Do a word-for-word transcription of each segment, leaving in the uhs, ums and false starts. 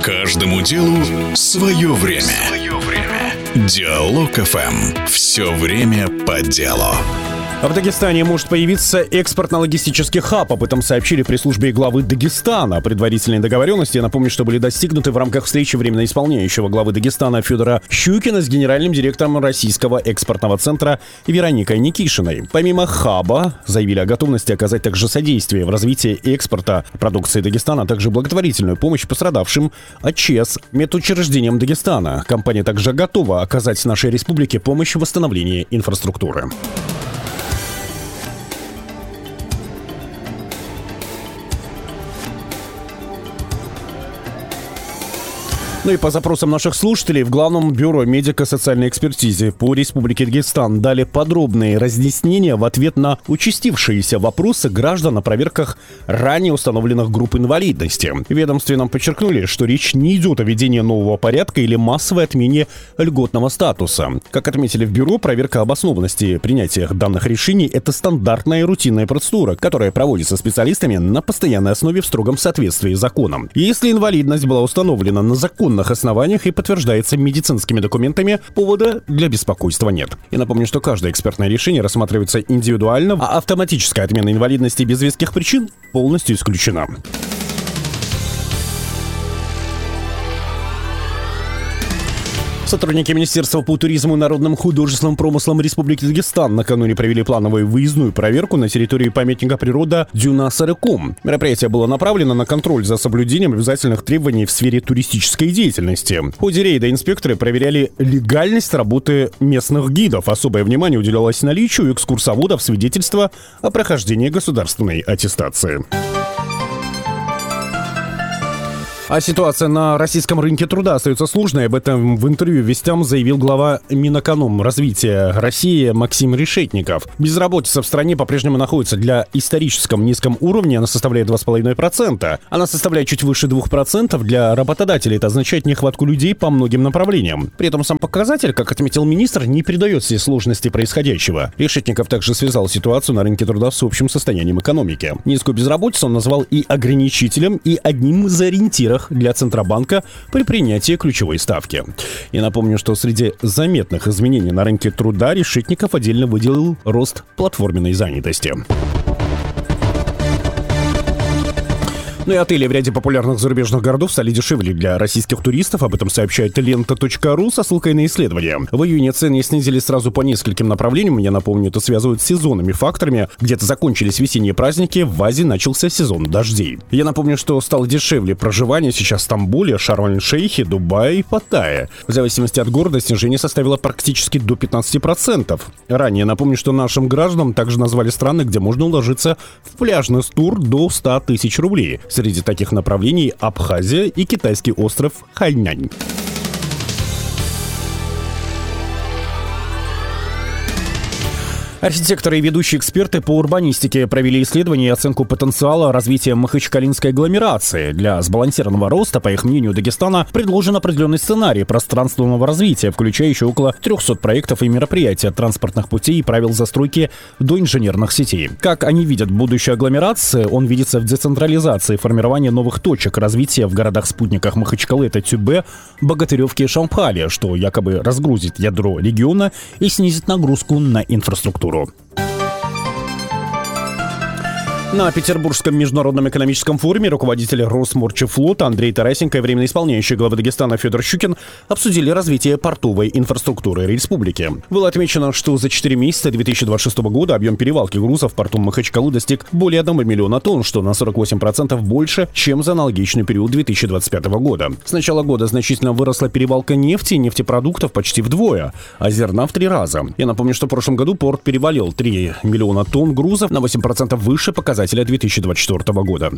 Каждому делу свое время. Свое время. Диалог эф эм. Все время по делу. А в Дагестане может появиться экспортно-логистический хаб. Об этом сообщили при службе главы Дагестана. Предварительные договоренности, я напомню, что были достигнуты в рамках встречи временно исполняющего главы Дагестана Федора Щукина с генеральным директором Российского экспортного центра Вероникой Никишиной. Помимо хаба, заявили о готовности оказать также содействие в развитии экспорта продукции Дагестана, а также благотворительную помощь пострадавшим от ЧС медучреждениям Дагестана. Компания также готова оказать нашей республике помощь в восстановлении инфраструктуры. Ну и по запросам наших слушателей в Главном бюро медико-социальной экспертизы по Республике Дагестан дали подробные разъяснения в ответ на участившиеся вопросы граждан о проверках ранее установленных групп инвалидности. В ведомстве нам подчеркнули, что речь не идет о введении нового порядка или массовой отмене льготного статуса. Как отметили в бюро, проверка обоснованности принятия данных решений – это стандартная и рутинная процедура, которая проводится специалистами на постоянной основе в строгом соответствии с законом. Если инвалидность была установлена на законном основаниях и подтверждается медицинскими документами, повода для беспокойства нет. И напомню, что каждое экспертное решение рассматривается индивидуально, а автоматическая отмена инвалидности без веских причин полностью исключена. Сотрудники Министерства по туризму и народным художественным промыслам Республики Дагестан накануне провели плановую выездную проверку на территории памятника природы Дюна-Сарыкум. Мероприятие было направлено на контроль за соблюдением обязательных требований в сфере туристической деятельности. В ходе рейда инспекторы проверяли легальность работы местных гидов. Особое внимание уделялось наличию экскурсоводов свидетельства о прохождении государственной аттестации. А ситуация на российском рынке труда остается сложной. Об этом в интервью «Вестям» заявил глава Минэкономразвития России Максим Решетников. Безработица в стране по-прежнему находится для историческом низком уровне. Она составляет два с половиной процента. Она составляет чуть выше двух процентов. Для работодателей это означает нехватку людей по многим направлениям. При этом сам показатель, как отметил министр, не придает всей сложности происходящего. Решетников также связал ситуацию на рынке труда с общим состоянием экономики. Низкую безработицу он назвал и ограничителем, и одним из ориентиров для Центробанка при принятии ключевой ставки. И напомню, что среди заметных изменений на рынке труда Решетников отдельно выделил рост платформенной занятости. Ну и отели в ряде популярных зарубежных городов стали дешевле для российских туристов. Об этом сообщает лента точка ру со ссылкой на исследование. В июне цены снизились сразу по нескольким направлениям. Я напомню, это связывают с сезонными факторами. Где-то закончились весенние праздники, в Азии начался сезон дождей. Я напомню, что стало дешевле проживание сейчас в Стамбуле, Шарм-эль-Шейхе, Дубае и Паттайе. В зависимости от города снижение составило практически до пятнадцати процентов. Ранее напомню, что нашим гражданам также назвали страны, где можно уложиться в пляжный тур до ста тысяч рублей. Среди таких направлений Абхазия и китайский остров Хайнань. Архитекторы и ведущие эксперты по урбанистике провели исследование и оценку потенциала развития махачкалинской агломерации. Для сбалансированного роста, по их мнению, Дагестана предложен определенный сценарий пространственного развития, включающий около трехсот проектов и мероприятий от транспортных путей и правил застройки до инженерных сетей. Как они видят будущее агломерации, он видится в децентрализации, формировании новых точек развития в городах-спутниках Махачкалы, это Тюбе, Богатыревке и Шамхале, что якобы разгрузит ядро региона и снизит нагрузку на инфраструктуру. На Петербургском международном экономическом форуме руководитель Росморчефлота Андрей Тарасенко и временно исполняющий глава Дагестана Федор Щукин обсудили развитие портовой инфраструктуры республики. Было отмечено, что за четыре месяца две тысячи двадцать шестого года объем перевалки грузов в порту Махачкалы достиг более одного миллиона тонн, что на сорок восемь процентов больше, чем за аналогичный период две тысячи двадцать пятого года. С начала года значительно выросла перевалка нефти и нефтепродуктов почти вдвое, а зерна в три раза. Я напомню, что в прошлом году порт перевалил три миллиона тонн грузов, на восемь процентов выше показателя две тысячи двадцать четвёртого года.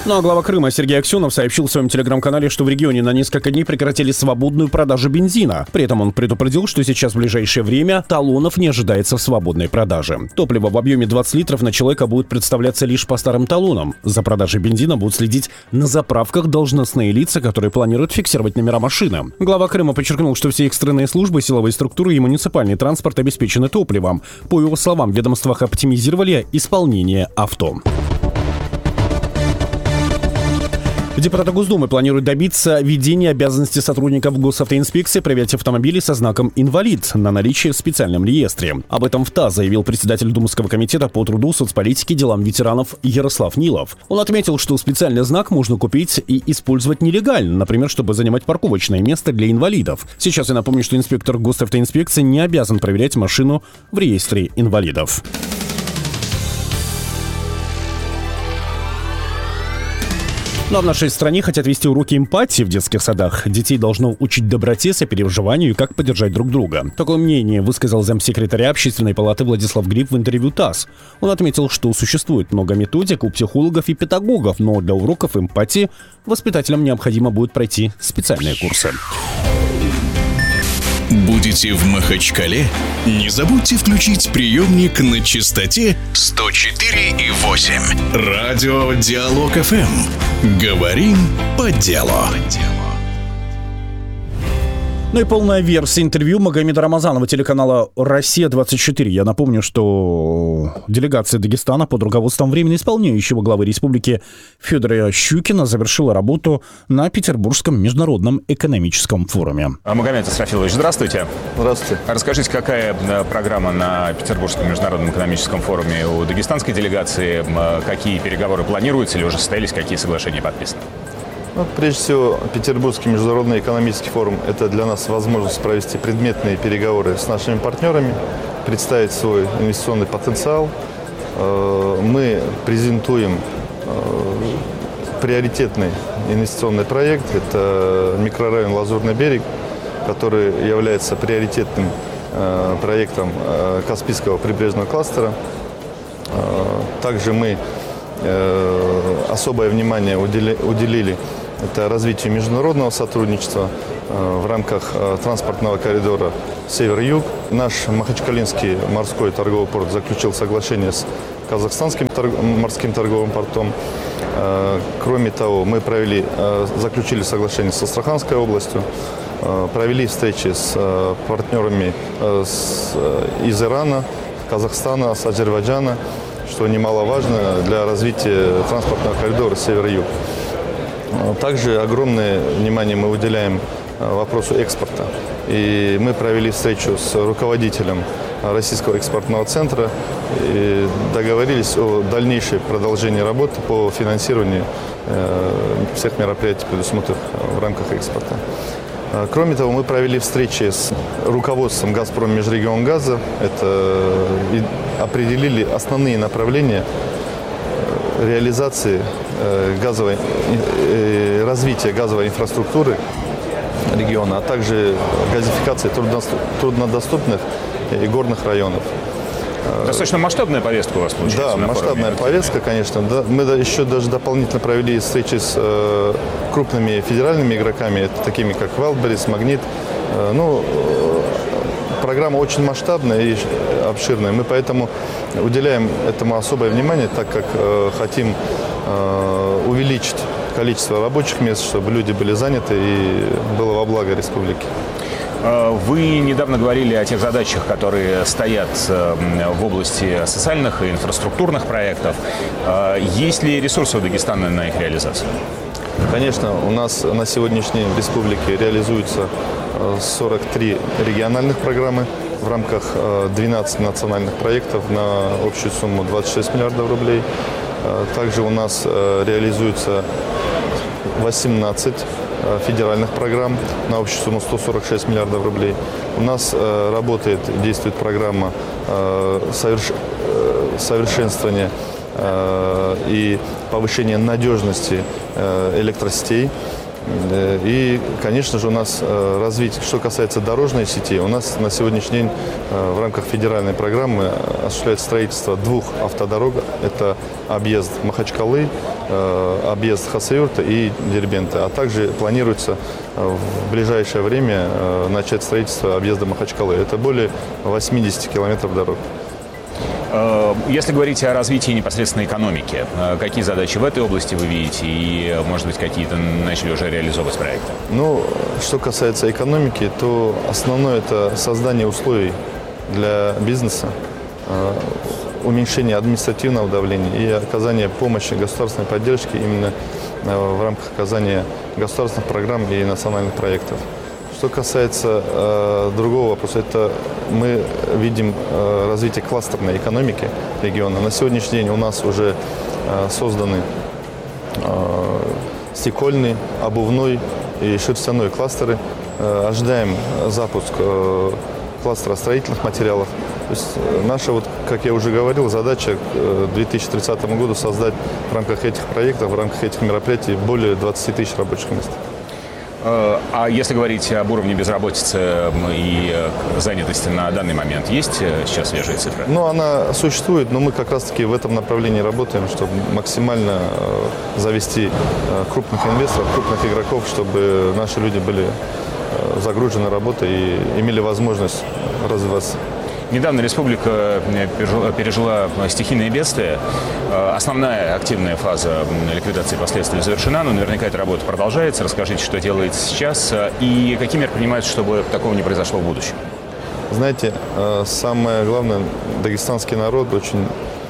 Ну а глава Крыма Сергей Аксенов сообщил в своем телеграм-канале, что в регионе на несколько дней прекратили свободную продажу бензина. При этом он предупредил, что сейчас в ближайшее время талонов не ожидается в свободной продаже. Топливо в объеме двадцать литров на человека будет представляться лишь по старым талонам. За продажей бензина будут следить на заправках должностные лица, которые планируют фиксировать номера машины. Глава Крыма подчеркнул, что все экстренные службы, силовые структуры и муниципальный транспорт обеспечены топливом. По его словам, в ведомствах оптимизировали исполнение авто. Депутаты Госдумы планируют добиться введения обязанности сотрудников госавтоинспекции проверять автомобили со знаком «Инвалид» на наличие в специальном реестре. Об этом в ТАСС заявил председатель Думского комитета по труду, соцполитике, делам ветеранов Ярослав Нилов. Он отметил, что специальный знак можно купить и использовать нелегально, например, чтобы занимать парковочное место для инвалидов. Сейчас я напомню, что инспектор госавтоинспекции не обязан проверять машину в реестре инвалидов. Ну а в нашей стране хотят вести уроки эмпатии в детских садах. Детей должно учить доброте, сопереживанию и как поддержать друг друга. Такое мнение высказал замсекретаря Общественной палаты Владислав Гриб в интервью ТАСС. Он отметил, что существует много методик у психологов и педагогов, но для уроков эмпатии воспитателям необходимо будет пройти специальные курсы. Будете в Махачкале? Не забудьте включить приемник на частоте сто четыре и восемь. Радио Диалог эф эм. Говорим по делу. Ну и полная версия интервью Магомеда Рамазанова телеканала «Россия двадцать четыре». Я напомню, что делегация Дагестана под руководством временно исполняющего главы республики Федора Щукина завершила работу на Петербургском международном экономическом форуме. Магомед Исрафилович, здравствуйте. Здравствуйте. Расскажите, какая программа на Петербургском международном экономическом форуме у дагестанской делегации? Какие переговоры планируются или уже состоялись, какие соглашения подписаны? Ну, прежде всего, Петербургский международный экономический форум – это для нас возможность провести предметные переговоры с нашими партнерами, представить свой инвестиционный потенциал. Мы презентуем приоритетный инвестиционный проект. Это микрорайон Лазурный берег, который является приоритетным проектом Каспийского прибрежного кластера. Также мы особое внимание уделили это развитию международного сотрудничества в рамках транспортного коридора Север-Юг. Наш Махачкалинский морской торговый порт заключил соглашение с Казахстанским торг... морским торговым портом. Кроме того, мы провели, заключили соглашение с Астраханской областью, провели встречи с партнерами из Ирана, Казахстана, с Азербайджана, что немаловажно для развития транспортного коридора Север-Юг. Также огромное внимание мы уделяем вопросу экспорта. И мы провели встречу с руководителем Российского экспортного центра и договорились о дальнейшем продолжении работы по финансированию всех мероприятий, предусмотренных в рамках экспорта. Кроме того, мы провели встречи с руководством «Газпром Межрегионгаза». Это определили основные направления реализации газовой, развития газовой инфраструктуры региона, а также газификации труднодоступных и горных районов. Достаточно масштабная повестка у вас получается. Да, масштабная повестка, конечно. Да, мы еще даже дополнительно провели встречи с э, крупными федеральными игроками, это такими как Wildberries, Магнит. Э, ну, программа очень масштабная и обширная. Мы поэтому уделяем этому особое внимание, так как э, хотим э, увеличить количество рабочих мест, чтобы люди были заняты и было во благо республики. Вы недавно говорили о тех задачах, которые стоят в области социальных и инфраструктурных проектов. Есть ли ресурсы у Дагестана на их реализацию? Конечно, у нас на сегодняшний день в республике реализуется сорок три региональных программы в рамках двенадцати национальных проектов на общую сумму двадцать шесть миллиардов рублей. Также у нас реализуется восемнадцать федеральных программ на общую сумму сто сорок шесть миллиардов рублей. У нас э, работает, действует программа э, соверш... э, совершенствования э, и повышения надежности э, электросетей. И, конечно же, у нас развитие, что касается дорожной сети, у нас на сегодняшний день в рамках федеральной программы осуществляется строительство двух автодорог. Это объезд Махачкалы, объезд Хасавюрта и Дербента. А также планируется в ближайшее время начать строительство объезда Махачкалы. Это более восемьдесят километров дорог. Если говорить о развитии непосредственно экономики, какие задачи в этой области вы видите и, может быть, какие-то начали уже реализовывать проекты? Ну, что касается экономики, то основное – это создание условий для бизнеса, уменьшение административного давления и оказание помощи государственной поддержки именно в рамках оказания государственных программ и национальных проектов. Что касается э, другого вопроса, это мы видим э, развитие кластерной экономики региона. На сегодняшний день у нас уже э, созданы э, стекольный, обувной и шерстяной кластеры. Э, ожидаем запуск э, кластера строительных материалов. То есть наша, вот, как я уже говорил, задача к две тысячи тридцатому году создать в рамках этих проектов, в рамках этих мероприятий более двадцати тысяч рабочих мест. А если говорить об уровне безработицы и занятости на данный момент, есть сейчас свежие цифры? Ну, она существует, но мы как раз-таки в этом направлении работаем, чтобы максимально завести крупных инвесторов, крупных игроков, чтобы наши люди были загружены работой и имели возможность развиваться. Недавно республика пережила стихийное бедствие. Основная активная фаза ликвидации последствий завершена, но наверняка эта работа продолжается. Расскажите, что делается сейчас и какие меры принимаются, чтобы такого не произошло в будущем? Знаете, самое главное, дагестанский народ очень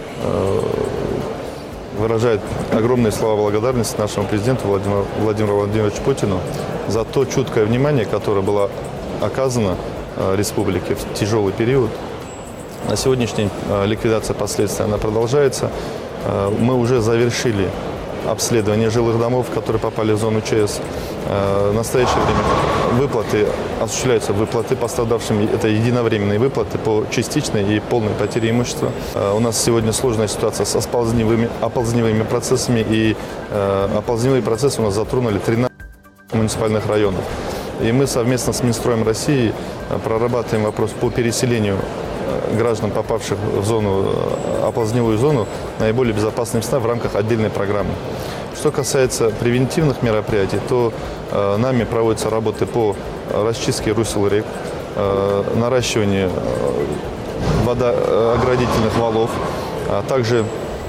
выражает огромные слова благодарности нашему президенту Владимиру, Владимиру Владимировичу Путину за то чуткое внимание, которое было оказано республике в тяжелый период. На сегодняшний день ликвидация последствий она продолжается. Мы уже завершили обследование жилых домов, которые попали в зону ЧС. В настоящее время выплаты осуществляются, выплаты пострадавшим. Это единовременные выплаты по частичной и полной потере имущества. У нас сегодня сложная ситуация с оползневыми, оползневыми процессами. И оползневые процессы у нас затронули тринадцать муниципальных районов. И мы совместно с Минстроем России прорабатываем вопрос по переселению граждан, попавших в зону, оползневую зону, наиболее безопасные места в рамках отдельной программы. Что касается превентивных мероприятий, то э, нами проводятся работы по расчистке русел рек, э, наращиванию э, водооградительных валов, а также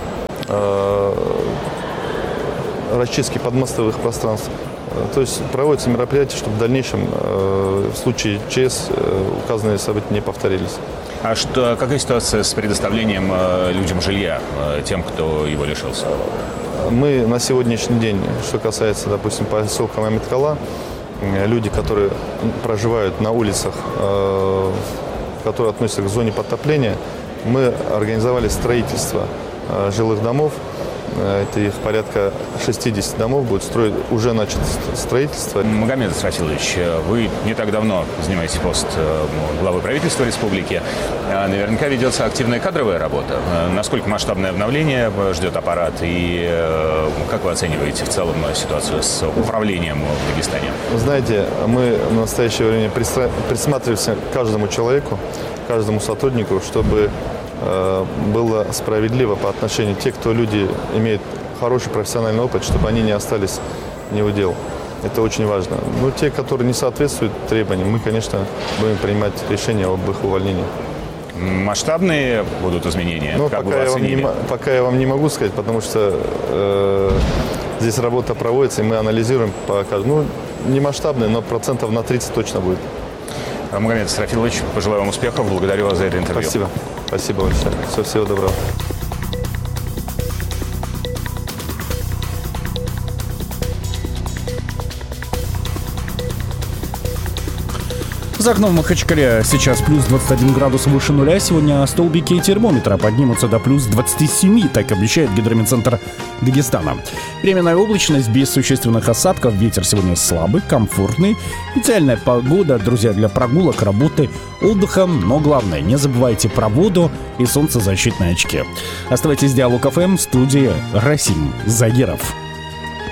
э, расчистки подмостовых пространств. То есть проводятся мероприятия, чтобы в дальнейшем, э, в случае ЧС, э, указанные события не повторились. А что, какая ситуация с предоставлением э, людям жилья, э, тем, кто его лишился? Мы на сегодняшний день, что касается, допустим, поселка Мамиткала, э, люди, которые проживают на улицах, э, которые относятся к зоне подтопления, мы организовали строительство э, жилых домов. Это их порядка шестьдесят домов будет строить, уже начато строительство. Магомед Исрафилович, вы не так давно занимаете пост главы правительства республики. Наверняка ведется активная кадровая работа. Насколько масштабное обновление ждет аппарат и как вы оцениваете в целом ситуацию с управлением в Дагестане? Знаете, мы в настоящее время присматриваемся к каждому человеку, каждому сотруднику, чтобы было справедливо по отношению к тем, кто люди имеют хороший профессиональный опыт, чтобы они не остались не у дел. Это очень важно. Но те, которые не соответствуют требованиям, мы, конечно, будем принимать решение об их увольнении. Масштабные будут изменения? Ну, пока, я вам не, пока я вам не могу сказать, потому что э, здесь работа проводится, и мы анализируем по каждому. Ну, не масштабные, но процентов на тридцать точно будет. Магомед Исрафилович, пожелаю вам успехов. Благодарю вас за это интервью. Спасибо. Спасибо большое. Всего, всего доброго. За окном в Махачкале сейчас плюс двадцать один градус выше нуля. Сегодня столбики термометра поднимутся до плюс двадцати семи, так обещает гидрометцентр Дагестана. Временная облачность без существенных осадков. Ветер сегодня слабый, комфортный. Идеальная погода, друзья, для прогулок, работы, отдыха. Но главное, не забывайте про воду и солнцезащитные очки. Оставайтесь с Диалог эф эм, в студии Расим Загиров.